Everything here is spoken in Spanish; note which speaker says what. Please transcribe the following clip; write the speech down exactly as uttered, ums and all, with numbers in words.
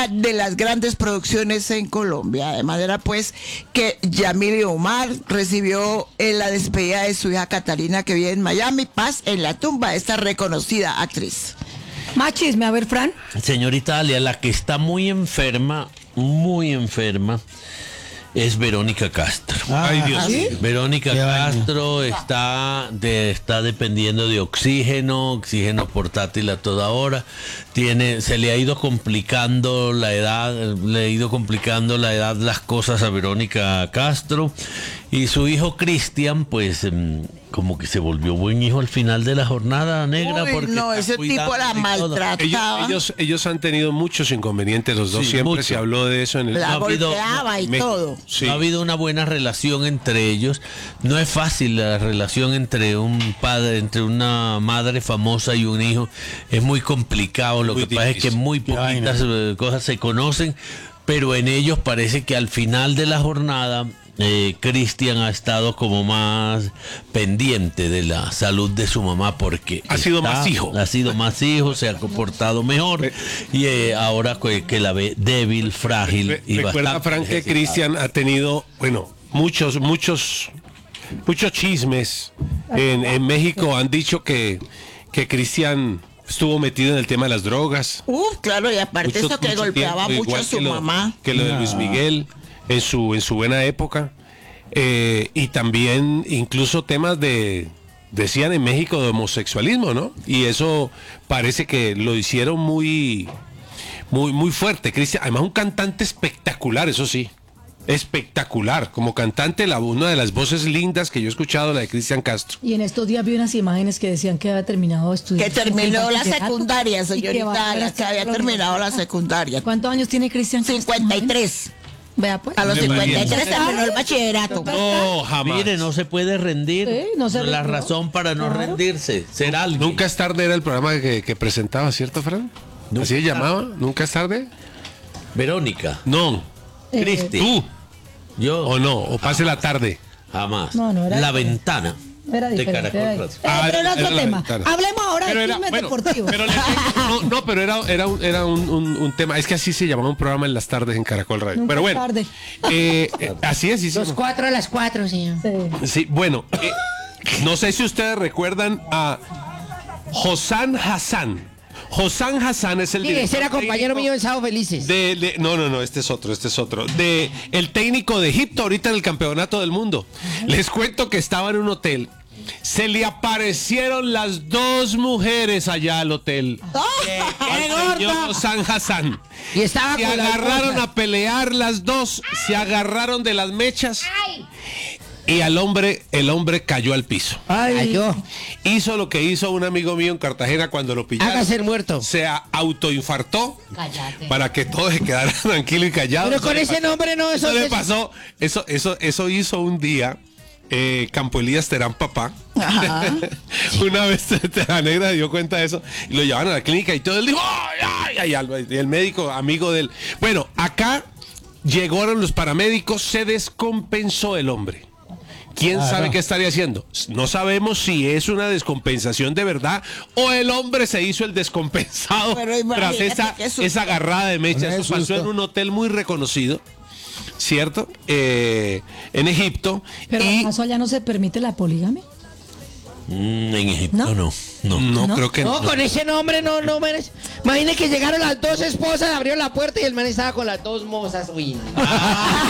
Speaker 1: de las grandes producciones en Colombia, de manera pues que Yamile Omar recibió en la despedida de su hija Catalina, que vive en Miami, paz en la tumba de esta reconocida actriz.
Speaker 2: Más chisme, a ver, Fran.
Speaker 3: Señorita Alia, la que está muy enferma, muy enferma, es Verónica Castro.
Speaker 4: Ay, Dios.
Speaker 2: ¿Sí?
Speaker 3: Verónica
Speaker 4: Qué
Speaker 3: Castro está, de, está dependiendo de oxígeno, oxígeno portátil a toda hora. Tiene, se le ha ido complicando la edad, le ha ido complicando la edad las cosas a Verónica Castro. Y su hijo Cristian, pues, em, como que se volvió buen hijo al final de la jornada negra.
Speaker 1: Uy,
Speaker 3: porque
Speaker 1: no,
Speaker 3: está
Speaker 1: ese tipo la
Speaker 3: cuidando y todo.
Speaker 1: maltrataba.
Speaker 4: Ellos, ellos, ellos han tenido muchos inconvenientes, los dos.
Speaker 3: Sí,
Speaker 4: Siempre
Speaker 3: mucho.
Speaker 4: se habló de eso en el...
Speaker 1: La
Speaker 3: no ha habido-
Speaker 1: golpeaba y
Speaker 4: Me-
Speaker 1: todo.
Speaker 4: Sí.
Speaker 3: No ha habido una buena relación entre ellos. No es fácil la relación entre un padre, entre una madre famosa y un hijo. Es muy complicado. Lo
Speaker 4: Muy
Speaker 3: que pasa es que
Speaker 4: difícil.
Speaker 3: muy
Speaker 4: Qué
Speaker 3: poquitas eh, cosas se conocen, pero en ellos parece que al final de la jornada eh, Cristian ha estado como más pendiente de la salud de su mamá, porque
Speaker 4: Ha sido
Speaker 3: está-
Speaker 4: más hijo.
Speaker 3: ha sido más hijo, se ha comportado mejor
Speaker 4: Re-
Speaker 3: y eh, ahora que, que la ve débil, frágil
Speaker 4: Re-
Speaker 3: y
Speaker 4: recuerda,
Speaker 3: bastante
Speaker 4: Frank, que
Speaker 3: necesitada.
Speaker 4: Cristian ha tenido, bueno, muchos, muchos, muchos chismes. En, en México han dicho que, que Cristian estuvo metido en el tema de las drogas.
Speaker 1: Uf, claro, y aparte
Speaker 4: Mucho-
Speaker 1: eso que
Speaker 4: mucho
Speaker 1: golpeaba
Speaker 4: tiempo,
Speaker 1: mucho
Speaker 4: igual
Speaker 1: a su
Speaker 4: que lo-
Speaker 1: mamá.
Speaker 4: Que lo de Luis Miguel en su, en su buena época. Eh, y también incluso temas de, decían en México, de homosexualismo, ¿no? Y eso parece que lo hicieron muy, muy, muy fuerte. Cristian, además un cantante espectacular, eso sí. Espectacular, como cantante, la, una de las voces lindas que yo he escuchado, la de Cristian Castro.
Speaker 2: Y en estos días vi unas imágenes que decían que había terminado de estudiar.
Speaker 1: Que terminó la
Speaker 2: Bachillerato
Speaker 1: secundaria,
Speaker 2: y que va a
Speaker 1: señorita,
Speaker 2: ir a
Speaker 1: la que había
Speaker 2: hacer
Speaker 1: terminado la
Speaker 2: universidad.
Speaker 1: secundaria.
Speaker 2: ¿Cuántos años tiene Cristian?
Speaker 1: cincuenta y tres.
Speaker 2: Vea, pues.
Speaker 1: A los
Speaker 4: Me
Speaker 1: cincuenta y
Speaker 4: imagino.
Speaker 1: tres terminó el bachillerato.
Speaker 4: No, jamás.
Speaker 3: Mire, no se puede rendir.
Speaker 2: Sí, no se
Speaker 3: La
Speaker 2: rindió.
Speaker 3: razón para no
Speaker 2: Claro.
Speaker 3: rendirse, ser alguien.
Speaker 4: Nunca es tarde era el programa que, que presentaba, ¿cierto, Fran?
Speaker 3: Nunca
Speaker 4: ¿Así se
Speaker 3: es
Speaker 4: llamaba? ¿Nunca es tarde?
Speaker 3: Verónica,
Speaker 4: No.
Speaker 2: Eh,
Speaker 3: Cristi,
Speaker 4: ¿Tú?
Speaker 3: yo
Speaker 4: ¿O no? ¿O pase la tarde?
Speaker 3: jamás.
Speaker 2: No, no, era
Speaker 3: La
Speaker 2: diferente.
Speaker 3: ventana
Speaker 2: Era
Speaker 3: de
Speaker 2: diferente.
Speaker 3: Caracol
Speaker 2: era
Speaker 3: Radio.
Speaker 2: diferente. Eh,
Speaker 4: Ah,
Speaker 2: pero era
Speaker 4: era
Speaker 2: otro
Speaker 4: la
Speaker 2: tema.
Speaker 4: ventana.
Speaker 2: Hablemos ahora de
Speaker 4: era,
Speaker 2: chismes
Speaker 4: bueno,
Speaker 2: deportivos.
Speaker 4: pero le- no, no, pero era, era, un, era un, un- un tema. Es que así se llamaba un programa en las tardes en Caracol Radio.
Speaker 2: Nunca
Speaker 4: pero
Speaker 2: es
Speaker 4: bueno,
Speaker 2: tarde.
Speaker 4: eh, eh, así es. Sí, sí,
Speaker 5: Los cuatro a las cuatro, señor.
Speaker 2: Sí.
Speaker 4: sí, bueno, eh, no sé si ustedes recuerdan a Hossam Hassan. Hossam Hassan es el
Speaker 5: Sí, ese
Speaker 4: director
Speaker 5: era compañero
Speaker 4: técnico
Speaker 5: mío en Sábado Felices.
Speaker 4: De, de- no, no, no, este es otro, este es otro. De el técnico de Egipto ahorita en el campeonato del mundo. Les cuento que estaba en un hotel. Se le aparecieron las dos mujeres allá al hotel. Al señor Hossam Hassan.
Speaker 5: Y estaba
Speaker 4: Se
Speaker 5: con la
Speaker 4: agarraron
Speaker 5: esposa.
Speaker 4: a pelear las dos. Se agarraron de las mechas. Y al hombre, el hombre cayó al piso.
Speaker 5: Ay, yo.
Speaker 4: Hizo lo que hizo un amigo mío en Cartagena cuando lo pillaron.
Speaker 5: Hágase el muerto.
Speaker 4: Se a- autoinfartó
Speaker 2: Cállate.
Speaker 4: para que todos se quedaran tranquilos y callados.
Speaker 5: Pero con
Speaker 4: Eso le
Speaker 5: ese
Speaker 4: pasó.
Speaker 5: nombre no, eso
Speaker 4: Eso le
Speaker 5: es-
Speaker 4: pasó. Eso, eso, eso hizo un día eh, Campo Elías Terán papá. Una vez la negra dio cuenta de eso y lo llevaron a la clínica y todo él dijo ¡ay, ay, ay! Alba", y el médico amigo de él. Bueno, acá llegaron los paramédicos, se descompensó el hombre. ¿Quién sabe qué estaría haciendo? No sabemos si es una descompensación de verdad o el hombre se hizo el descompensado
Speaker 1: Pero
Speaker 4: tras
Speaker 1: imagínate
Speaker 4: esa,
Speaker 1: qué susto.
Speaker 4: esa agarrada de mecha.
Speaker 6: Qué
Speaker 4: Eso pasó
Speaker 6: susto.
Speaker 4: en un hotel muy reconocido, ¿cierto? Eh, en Egipto.
Speaker 2: Pero
Speaker 4: y
Speaker 2: ¿acaso allá no se permite la poligamia?
Speaker 3: Mm, en Egipto
Speaker 2: ¿No?
Speaker 3: no, no.
Speaker 4: no,
Speaker 2: ¿No?
Speaker 4: creo que
Speaker 5: No,
Speaker 4: no.
Speaker 5: con ese nombre no, no merece. Imagine que llegaron las dos esposas, abrieron la puerta y el man estaba con las dos mozas. Uy, no.